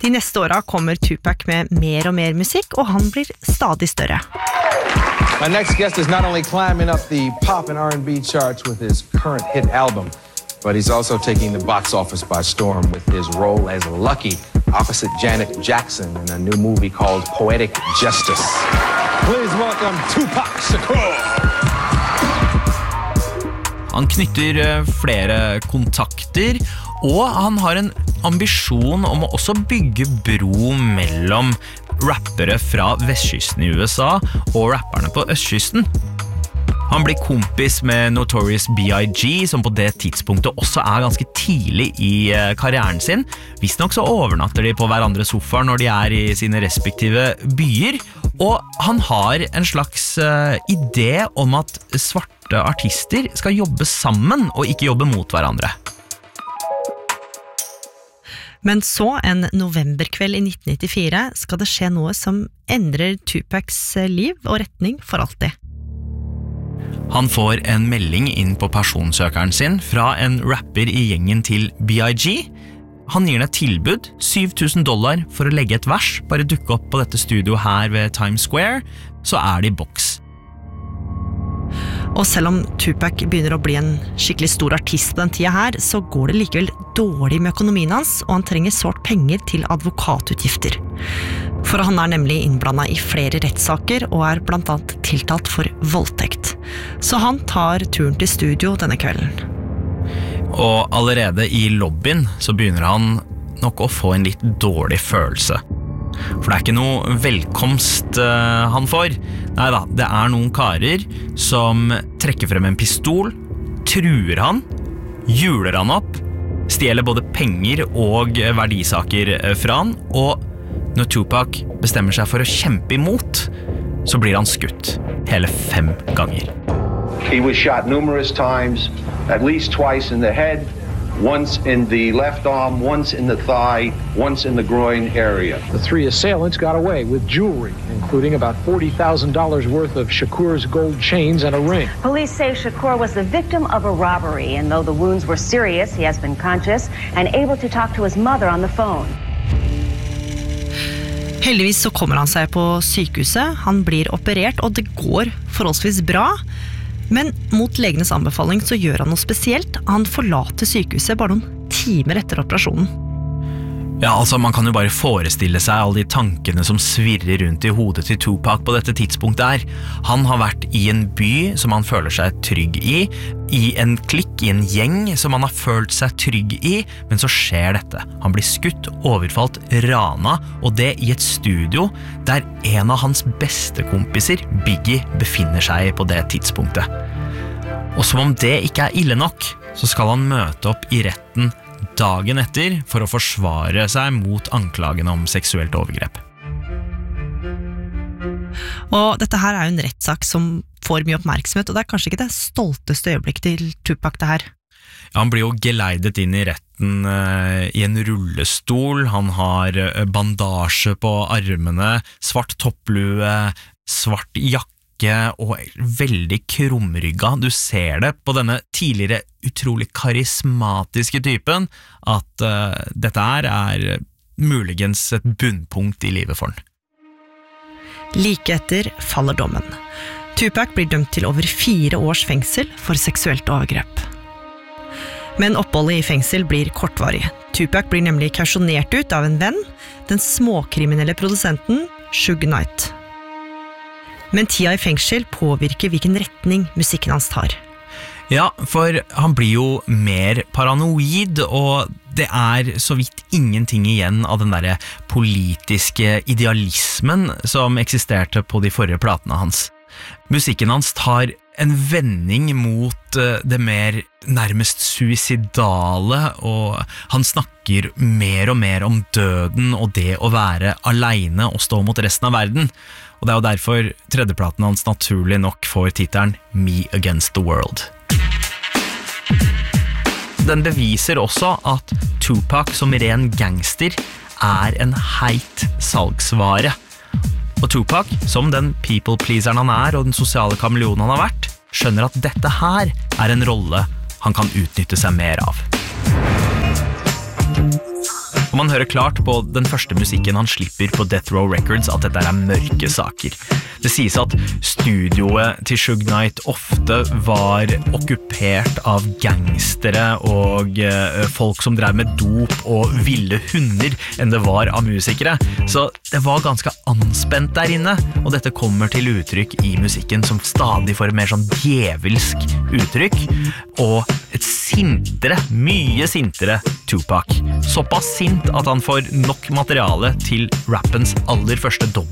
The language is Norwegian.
De neste årene kommer Tupac med mer og mer musikk, og han blir stadig større. My next guest is not only climbing up the pop and R&B charts with his current hit album, but he's also taking the box office by storm with his role as Lucky opposite Janet Jackson in a new movie called Poetic Justice. Please welcome Tupac Shakur. Han knytter flere kontakter, og han har en ambisjon om å også bygge bro mellom rappere fra vestkysten i USA og rapperne på østkysten. Han blir kompis med Notorious B.I.G., som på det tidspunktet også ganske tidlig i karrieren sin. Visstnok så overnatter de på hverandres sofaer når de i sine respektive byer, og han har en slags idé om at svarte artister skal jobbe sammen og ikke jobbe mot hverandre. Men så, en novemberkveld i 1994, skal det skje noe som endrer Tupacs liv og retning for alltid. Han får en melding inn på personsøkeren sin fra en rapper i gjengen til B.I.G. Han gir henne et tilbud, $7,000 for å legge et vers, bare dukke opp på dette studioet her ved Times Square, så det i boks. Og selv om Tupac begynner å bli en skikkelig stor artist på den tida her, så går det likevel dårlig med økonomien hans, og han trenger sårt penger til advokatutgifter. For han nemlig innblandet i flere rettssaker, og blant annet tiltalt for voldtekt. Så han tar turen til studio denne kvelden. Og allerede i lobbyen så begynner han nok å få en litt dårlig følelse. For det ikke noe velkomst han får. Neida, det noen karer som trekker frem en pistol, truer han, hjuler han opp, stjeler både penger og verdisaker fra han, og når Tupac bestemmer seg for å kjempe imot, så blir han skutt hele 5 ganger. He was shot numerous times, at least twice in the head, once in the left arm, once in the thigh, once in the groin area. The 3 assailants got away with jewelry, including about $40,000 worth of Shakur's gold chains and a ring. Police say Shakur was the victim of a robbery, and though the wounds were serious, he has been conscious and able to talk to his mother on the phone. Heldigvis så kommer han seg på sykehuset, han blir operert, og det går forholdsvis bra. Men mot legenes anbefaling så gjør han noe spesielt. Han forlater sykehuset bare noen timer etter operasjonen. Ja, altså man kan jo bare forestille seg alle de tankene som svirrer rundt i hodet til Tupac på dette tidspunktet Han har vært i en by som han føler seg trygg i en klikk, i en gjeng som han har følt seg trygg i, men så skjer dette. Han blir skutt, overfalt, rana, og det i et studio der en av hans beste kompiser, Biggie, befinner seg på det tidspunktet. Og som om det ikke ille nok, så skal han møte opp i retten dagen etter for å forsvare seg mot anklagene om seksuelt overgrep. Og dette her jo en rettssak som får mye oppmerksomhet, og det kanskje ikke det stolteste øyeblikk til Tupac det her. Ja, han blir jo geleidet inn i retten i en rullestol, han har bandasje på armene, svart topplue, svart jakke, og veldig krumrygga. Du ser det på denne tidligere utrolig karismatiske typen at dette her muligens et bunnpunkt i livet for han. Like etter faller dommen. Tupac blir dømt til over 4 års fengsel for seksuelt overgrep. Men oppholdet i fengsel blir kortvarig. Tupac blir nemlig kausjonert ut av en venn, den småkriminelle produsenten Suge Knight. Men tida i fengsel påvirker hvilken retning musikken hans tar. Ja, for han blir jo mer paranoid, og det så vidt ingenting igjen av den der politiske idealismen som eksisterte på de forrige platene hans. Musikken hans tar en vending mot det mer nærmest suicidale, og han snakker mer og mer om døden og det å være alene og stå mot resten av verden. Og det jo derfor tredjeplaten hans naturlig nok får titelen Me Against the World. Den beviser også at Tupac som ren gangster en heit salgsvare. Og Tupac, som den people-pleaseren han og den sosiale kameleonen han har vært, skjønner at dette her en rolle han kan utnytte seg mer av. Og man hører klart på den første musikken han slipper på Death Row Records at dette mørke saker. Det sies at studioet til Suge Knight ofte var okkupert av gangstere og folk som drev med dop og ville hunder enn det var av musikere. Så det var ganske anspent der inne, og dette kommer til uttrykk i musikken som stadig får et mer sånn djevelsk uttrykk, og et sintere, mye sintere Tupac. Såpass sint at han får nok materiale til rappens aller første